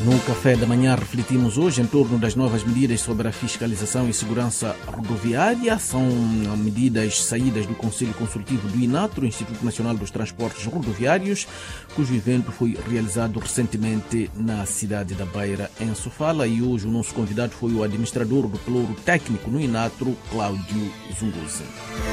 No café da manhã refletimos hoje em torno das novas medidas sobre a fiscalização e segurança rodoviária. São medidas saídas do Conselho Consultivo do INATRO, Instituto Nacional dos Transportes Rodoviários, cujo evento foi realizado recentemente na cidade da Beira, em Sofala. E hoje o nosso convidado foi o administrador do Pelouro Técnico no INATRO, Cláudio Zunguzi.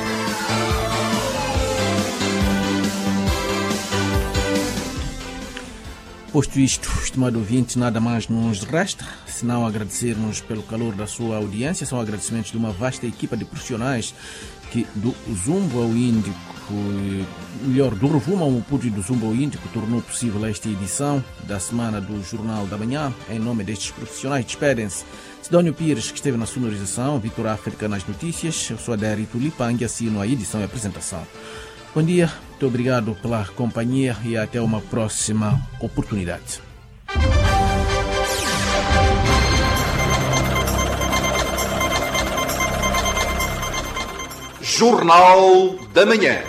Posto isto, estimado ouvinte, nada mais nos resta senão agradecermos pelo calor da sua audiência. São agradecimentos de uma vasta equipa de profissionais que do Zumbo ao Índico, do Rovuma ao Maputo e do Zumbo ao Índico, tornou possível esta edição da semana do Jornal da Manhã. Em nome destes profissionais, despedem-se Sidónio Pires, que esteve na sonorização, Vitor África nas notícias. Eu sou Adérito Lipang e assino a edição e a apresentação. Bom dia, muito obrigado pela companhia e até uma próxima oportunidade. Jornal da Manhã.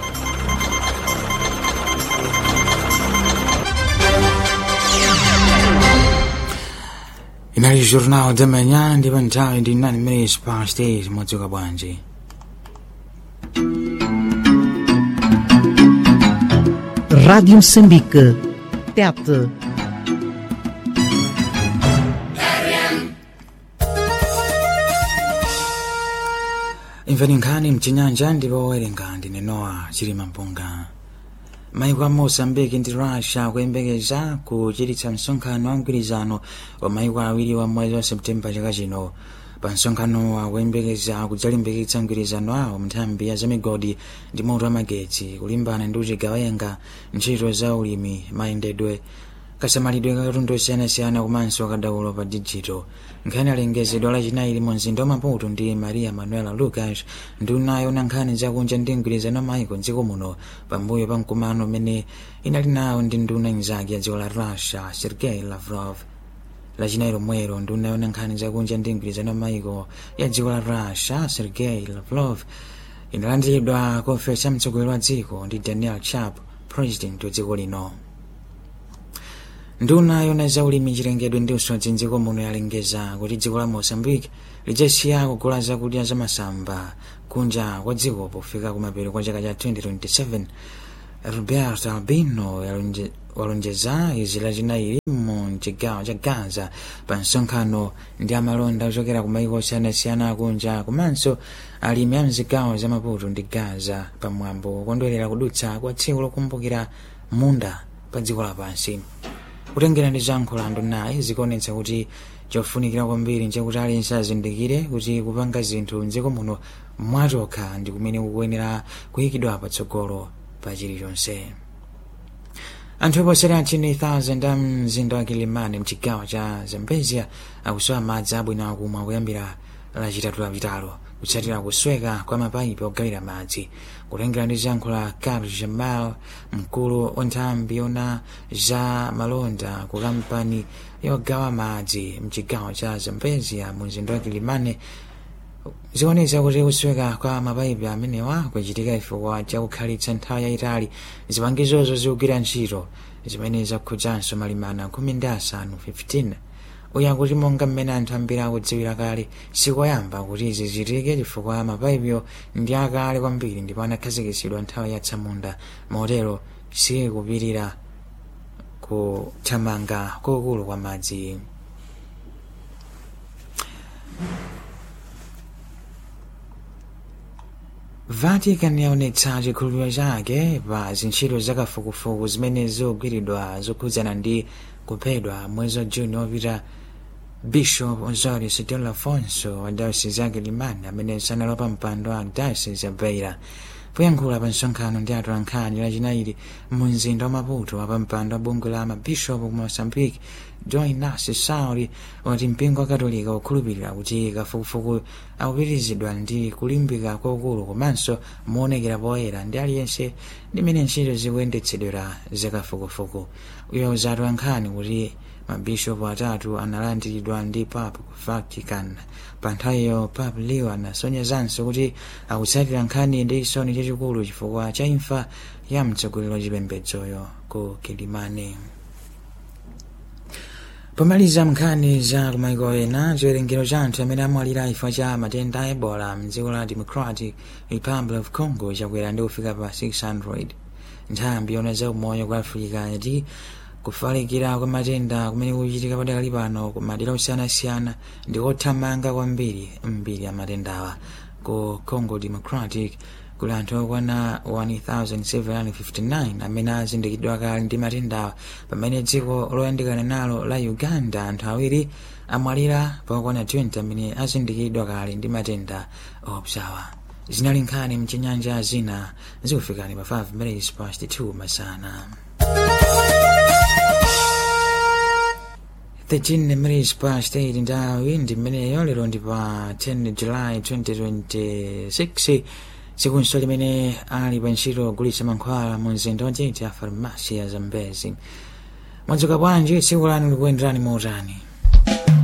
Inali Jornal da Manhã ndi nthawi ndi 9 minutes past 8 modzuka bwanji. Rádio Moçambique, Tete. Imvani nkhani mchinyanja ndipo werenga ndine Noah Chilima Mpunga. Maiko a Moçambique ndi Russia kuyembekeza kuchititsa msonkhano wa mgwirizano wa maiko awiri wa mwezi wa Septemba chaka chino. Pa msonkhano wakuyembekeza kudzalimbikitsa mgwirizano awo mnthambi ya zamigodi ndi moto wa magetsi, kulimbana ndi uchigawenga, ntchito za ulimi, mayendedwe, kasamalidwe ka katundu osiyanasiyana komanso kadaulo pa dijito. Nkhani alengezedwa lachinayi mu mzinda wa Maputo ndi Maria Manuela Lucas, nduna yona nkhani zakunja ndi mgwirizano wa maiko m'dziko muno, pambuyo pa mkumano umene inali nawo ndi nduna inzake ya dziko la Russia Sergei Lavrov. Lachinayi lomwelo nduna yona nkhani zakunja ndi mgwirizano wa maiko ya dziko la Russia Sergei Lavrov inalandiridwa kofesi ya mtsogoleri wa dziko ndi Daniel Chapo, president wa dziko lino. Nduna yona za ulimi, chilengedwe ndi usodzi m'dziko muno yalengeza kuti dziko la Moçambique lidzasiya kugula zakudya za masamba kunja kwa dziko pofika kumapeto kwa chaka cha 2027. Roberto Albino walonjeza izi lachinayi mu chigawo cha Gaza pa msonkhano ndi amalonda ochokera ku maiko osiyanasiyana akunja komanso alimi a mzigawo za Maputo ndi Gaza pamwambo wokondwerera kudutsa kwa tsiku lokumbukira munda pa dziko lapansi. Kutengera ndi zankhola ndunayi zikuonetsa kuti chofunikira kwambiri nchakuti aliyense azindikire kuti kupanga zinthu m'dziko muno mwatokha ndi kumene kukuyenera kuyikidwa patsogolo pa chilichonse. Anthu oposera 10,000 a mzinda wa Kilimani mchigawo cha Zambezia akusowa madzi abwino akumwa kuyambira lachitatu lapitalo kutsatira kusweka kwa mapayipi ogawira madzi. Kutengera ndi zankhola Carlos Jamal, mkulu wa nthambi yona za malonda ku kampani yogawa madzi mchigawo cha Zambezia mu mzinda wa Kilimani, zikuonetsa kuti kusweka kwa mapayipi amenewa kuchitika chifukwa cha kukhalitsa nthawi yayitali zipangizozo zikugwira ntchito zimene zakhudzanso malimana 15. Uya kuti monga mmene anthu ambiri akudziwira kale, sikoyamba kuti izi zitike chifukwa mapayipiwo ndi akale kwambiri ndipo anakhazikitsidwa nthawi yatsamunda, motero sikupirira kuthamanga kokulu kwa madzi. Vatican yaonetsa chikhulupiriro chake pa zintchito zakafukufuku zimene zikugwiridwa zokhudzana ndi kuphedwa mwezi wa Juni wopita Bishop Osório Sotelo Afonso wa Diocese ya Kilimani, amene sanalowa pa mpando wa Diocese ya Beira. Poyankhula pa msonkhano ndi atolankhani lachinayi mu mzinda wa Maputo pa mpando wa bungwe la mabishopu ku Moçambique, Dom Inácio Sauri wati mpingo wa Katolika ukhulupirira kuti kafukufuku akupitirizidwa ndi kulimbika kwakukulu komanso moonekera poyera ndi aliyense ndi mmene ntchito zikuyendetsedwera zakafukufuku. Uyo auza atolankhani kuti mabishopu atatu analandiridwa ndi Papa ku Vatican. Pa nthawiyo Papa Leo anasonyezanso kuti akutsatira nkhani ndi chisoni chachikulu chifukwa cha imfa ya mtsogoleri wa chipembedzoyo ku Kilimani. pomaliza nkhani za kumaiko ena, chiwerengero cha anthu amene amwalira chifukwa cha matenda a ebola mdziko la Democratic Republic of Congo chakwera ndi kufika pa 600. nthambi yona za umoyo kwa Africa yati kufalikira kwa matenda kumene kuchitika padakali pano ku madera osiyanasiyana ndi kothamanga kwambiri mbiri ya matendawa ku Congo Democratic. Kuli anthu okwana 1759 amene azindikidwa kale ndi matendawa, pamene dziko loyandikana nalo la Uganda anthu awiri amwalira pokwana 20 amene azindikidwa kale ndi matenda opsawa. Zinali nkhani mchinyanja zina zikufikani pa 5 minutes past 2 masana. 13 minutes past 8 ndawi ndi mmeneyo. Lero ndi pa 10 July 2026, sikunso limene ali pa ntchito kugulitsa mankhwala mu mzinda wa Tete a farmasi ya Zambezi. Mwadzuka bwanji, tsiku lanu likuyenderani motani?